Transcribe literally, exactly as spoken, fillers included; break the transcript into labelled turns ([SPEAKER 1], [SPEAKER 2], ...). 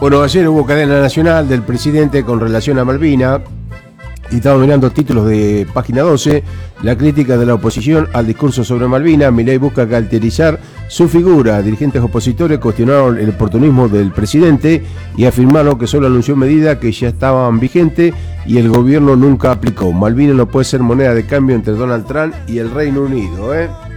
[SPEAKER 1] Bueno, ayer hubo cadena nacional del presidente con relación a Malvinas y estamos mirando títulos de página doce. La crítica de la oposición al discurso sobre Malvinas. Milei busca caracterizar su figura. Dirigentes opositores cuestionaron el oportunismo del presidente y afirmaron que solo anunció medidas que ya estaban vigentes y el gobierno nunca aplicó. Malvinas no puede ser moneda de cambio entre Donald Trump y el Reino Unido, ¿eh?